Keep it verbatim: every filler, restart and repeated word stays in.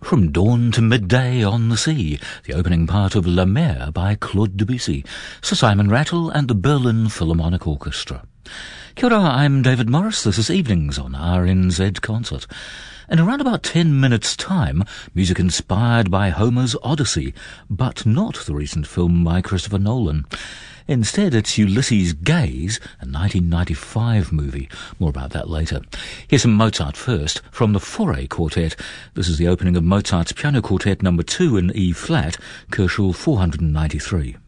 From Dawn to Midday on the Sea, the opening part of La Mer by Claude Debussy, Sir Simon Rattle and the Berlin Philharmonic Orchestra. Kia ora, I'm David Morris. This is Evenings on R N Z Concert. In around about ten minutes' time, music inspired by Homer's Odyssey, but not the recent film by Christopher Nolan. Instead, it's Ulysses Gaze, a nineteen ninety-five movie. More about that later. Here's some Mozart first, from the Fauré Quartet. This is the opening of Mozart's Piano Quartet number two in E-flat, Koschel four hundred ninety-three.